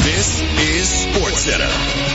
This is SportsCenter.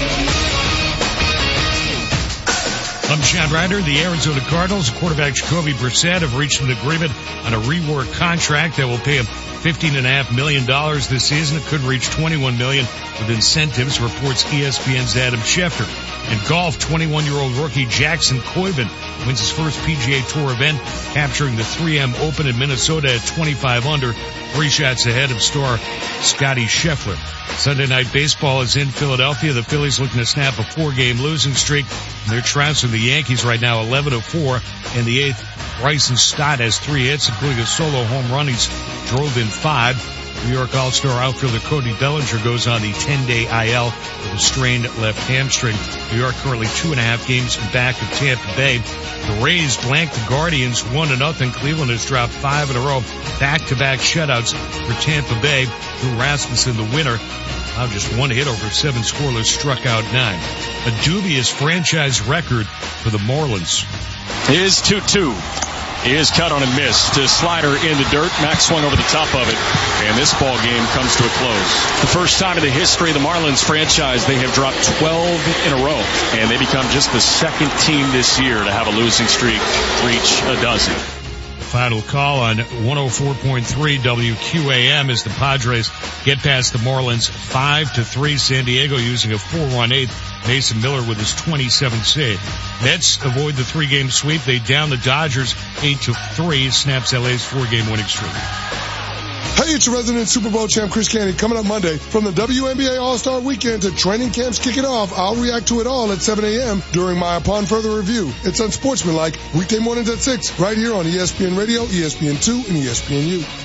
I'm Chad Ryder. The Arizona Cardinals quarterback Jacoby Brissett have reached an agreement on a rework contract that will pay him $15.5 million this season. It could reach $21 million with incentives, reports ESPN's Adam Schefter. In golf, 21-year-old rookie Jackson Koiban wins his first PGA Tour event, capturing the 3M Open in Minnesota at 25 under, 3 shots ahead of star Scotty Scheffler. Sunday Night Baseball is in Philadelphia. The Phillies looking to snap a 4-game losing streak. They're trouncing the Yankees right now 11-4 in the 8th. Bryson Stott has 3 hits, including a solo home run. He's drove in 5. New York All-Star outfielder Cody Bellinger goes on the 10-day IL with a strained left hamstring. New York currently 2.5 games back of Tampa Bay. The Rays blanked the Guardians 1-0. Cleveland has dropped 5 in a row. Back-to-back shutouts for Tampa Bay. Drew Rasmussen, the winner, now just 1 hit over 7 scoreless, struck out 9. A dubious franchise record for the Marlins. Is 2-2. Is cut on and missed. A slider in the dirt. Max swung over the top of it. And this ball game comes to a close. The first time in the history of the Marlins franchise, they have dropped 12 in a row. And they become just the second team this year to have a losing streak reach a dozen. Final call on 104.3 WQAM as the Padres get past the Marlins 5-3. San Diego using a 4-run 8th. Mason Miller with his 27th save. Mets avoid the 3-game sweep. They down the Dodgers 8-3. Snaps LA's 4-game winning streak. Hey, it's your resident Super Bowl champ Chris Candy coming up Monday. From the WNBA All-Star Weekend to training camps kicking off, I'll react to it all at 7 a.m. during my Upon Further Review. It's unsportsmanlike, weekday mornings at 6, right here on ESPN Radio, ESPN2, and ESPNU.